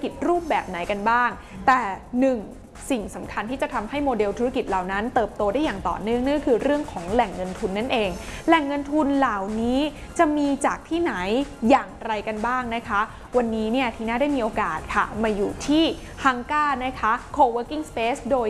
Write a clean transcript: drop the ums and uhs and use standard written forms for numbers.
กิจรูปแบบไหนกันบ้างแต่หนึ่งสิ่งสำคัญที่จะทำให้โมเดลธุรกิจเหล่านั้นเติบโตได้อย่างต่อเนื่องนั่นคือเรื่องของแหล่งเงินทุนนั่นเองแหล่งเงินทุนเหล่านี้จะมีจากที่ไหนอย่างไรกันบ้างนะคะวันนี้เนี่ยทีน่าได้มีโอกาสค่ะมาอยู่ที่ฮังก้านะคะ Co-working Space โดย